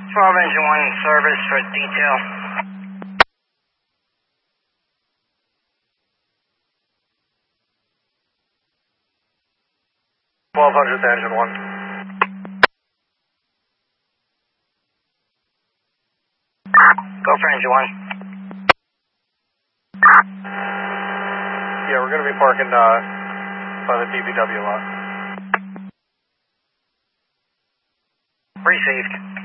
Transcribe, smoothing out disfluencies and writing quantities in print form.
12 engine 1 in service for detail. Engine 1. Go for engine 1. Yeah, we're going to be parking by the DPW lot. Received.